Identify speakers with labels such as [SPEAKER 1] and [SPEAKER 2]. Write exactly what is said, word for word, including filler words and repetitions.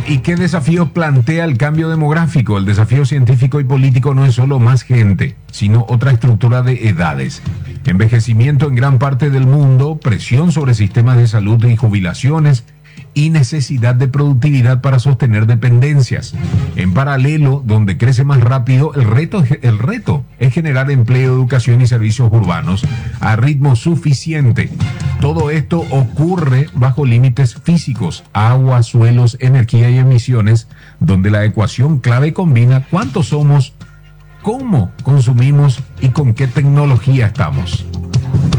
[SPEAKER 1] ¿y qué desafíos plantea el cambio demográfico? El desafío científico y político no es solo más gente, sino otra estructura de edades. Envejecimiento en gran parte del mundo, presión sobre sistemas de salud y jubilaciones, y necesidad de productividad para sostener dependencias. En paralelo, donde crece más rápido, el reto, el reto es generar empleo, educación y servicios urbanos a ritmo suficiente. Todo esto ocurre bajo límites físicos, agua, suelos, energía y emisiones, donde la ecuación clave combina cuántos somos, cómo consumimos y con qué tecnología estamos.